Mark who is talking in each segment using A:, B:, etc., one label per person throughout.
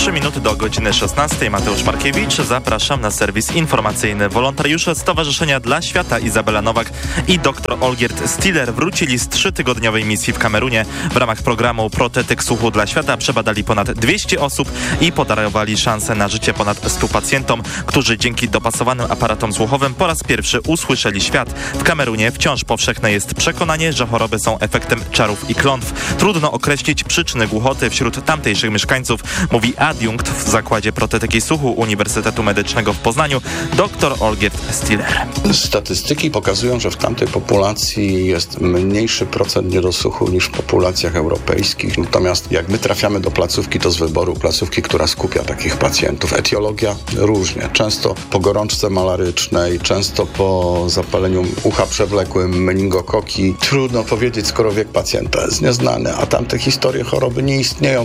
A: 3 minuty do godziny 16. Mateusz Markiewicz. Zapraszam na serwis informacyjny. Wolontariusze Stowarzyszenia dla Świata Izabela Nowak i dr Olgierd Stiller wrócili z 3-tygodniowej misji w Kamerunie. W ramach programu Protetyk Słuchu dla Świata przebadali ponad 200 osób i podarowali szansę na życie ponad 100 pacjentom, którzy dzięki dopasowanym aparatom słuchowym po raz pierwszy usłyszeli świat. W Kamerunie wciąż powszechne jest przekonanie, że choroby są efektem czarów i klątw. Trudno określić przyczyny głuchoty wśród tamtejszych mieszkańców, mówi adiunkt w Zakładzie Protetyki Słuchu Uniwersytetu Medycznego w Poznaniu dr Olgierd Stiller.
B: Statystyki pokazują, że w tamtej populacji jest mniejszy procent niedosłuchu niż w populacjach europejskich. Natomiast jak my trafiamy do placówki, to z wyboru placówki, która skupia takich pacjentów. Etiologia różnie. Często po gorączce malarycznej, często po zapaleniu ucha przewlekłym, meningokoki. Trudno powiedzieć, skoro wiek pacjenta jest nieznany, a tamte historie choroby nie istnieją.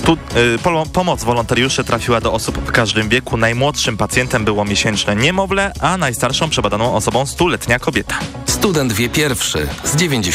A: Pomoc wolontariuszy trafiła do osób w każdym wieku. Najmłodszym pacjentem było miesięczne niemowlę, a najstarszą przebadaną osobą 100-letnia kobieta.
C: Student wie pierwszy z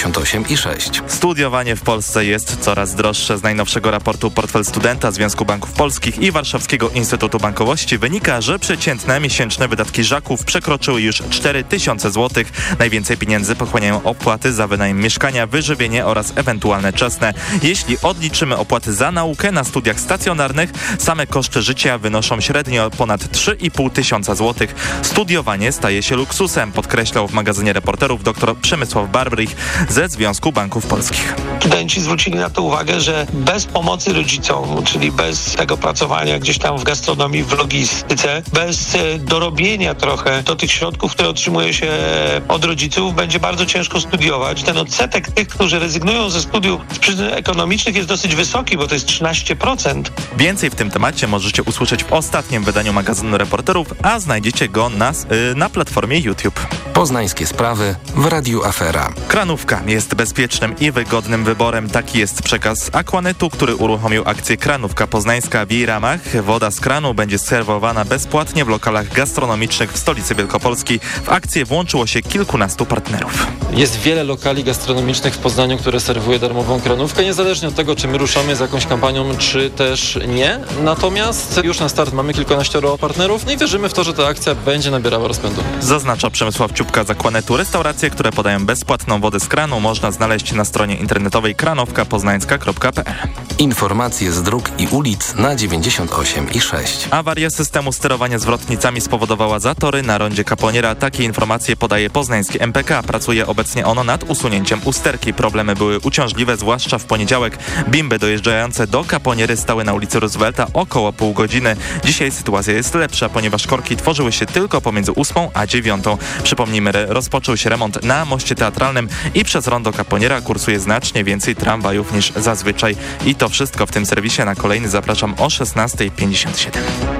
C: 98,6.
A: Studiowanie w Polsce jest coraz droższe. Z najnowszego raportu Portfel Studenta Związku Banków Polskich i Warszawskiego Instytutu Bankowości wynika, że przeciętne miesięczne wydatki Żaków przekroczyły już 4000 zł. Najwięcej pieniędzy pochłaniają opłaty za wynajem mieszkania, wyżywienie oraz ewentualne czesne. Jeśli odliczymy opłaty za naukę na studiach stacjonarnych, same koszty życia wynoszą średnio ponad 3500 zł. Studiowanie staje się luksusem, podkreślał w magazynie Reporterów dr Przemysław Barbrich ze Związku Banków Polskich.
D: Studenci zwrócili na to uwagę, że bez pomocy rodzicom, czyli bez tego pracowania gdzieś tam w gastronomii, w logistyce, bez dorobienia trochę do tych środków, które otrzymuje się od rodziców, będzie bardzo ciężko studiować. Ten odsetek tych, którzy rezygnują ze studiów z przyczyn ekonomicznych, jest dosyć wysoki, bo to jest 13%.
A: Więcej w tym temacie możecie usłyszeć w ostatnim wydaniu magazynu Reporterów, a znajdziecie go na platformie YouTube.
C: Poznańskie sprawy w Radiu Afera.
A: Kranówka jest bezpiecznym i wygodnym wyborem. Taki jest przekaz Aquanetu, który uruchomił akcję Kranówka Poznańska. W jej ramach woda z kranu będzie serwowana bezpłatnie w lokalach gastronomicznych w stolicy Wielkopolski. W akcję włączyło się kilkunastu partnerów.
E: Jest wiele lokali gastronomicznych w Poznaniu, które serwuje darmową kranówkę, niezależnie od tego, czy my ruszamy z jakąś kampanią, czy też nie. Natomiast już na start mamy kilkanaścioro partnerów, no i wierzymy w to, że ta akcja będzie nabierała rozpędu.
A: Zaznacza Przemysław Ciupka z Aquanetu. Restauracje, które podają bezpłatną wodę z kranu, można znaleźć na stronie internetowej kranowkapoznańska.pl.
C: Informacje z dróg i ulic na 98,6.
A: Awaria systemu sterowania zwrotnicami spowodowała zatory na rondzie Kaponiera. Takie informacje podaje poznańskie MPK. Pracuje obecnie ono nad usunięciem usterki. Problemy były uciążliwe, zwłaszcza w poniedziałek. Bimby dojeżdżające do Kaponiery stały na ulicy Roosevelta około pół godziny. Dzisiaj sytuacja jest lepsza, ponieważ korki tworzyły się tylko pomiędzy 8 a 9. Przypomnijmy, rozpoczął się remont na moście teatralnym i przez rondo Kaponiera kursuje znacznie więcej tramwajów niż zazwyczaj. I to wszystko w tym serwisie. Na kolejny zapraszam o 16:57.